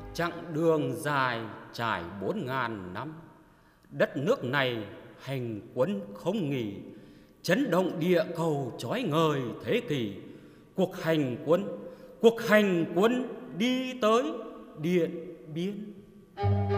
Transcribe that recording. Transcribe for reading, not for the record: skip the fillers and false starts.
chặng đường dài trải 4.000 năm, đất nước này hành quân không nghỉ, chấn động địa cầu chói ngời thế kỷ. Cuộc hành quân đi tới Điện Biên.